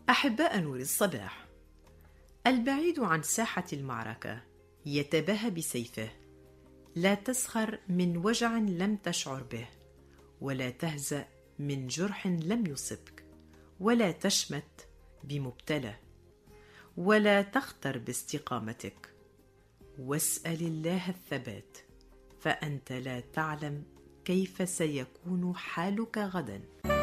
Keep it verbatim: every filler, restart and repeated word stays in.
أحباء نور الصباح، البعيد عن ساحة المعركة يتباهى بسيفه. لا تسخر من وجع لم تشعر به، ولا تهزأ من جرح لم يصبك، ولا تشمت بمبتلى، ولا تختر باستقامتك، واسأل الله الثبات، فأنت لا تعلم كيف سيكون حالك غدا.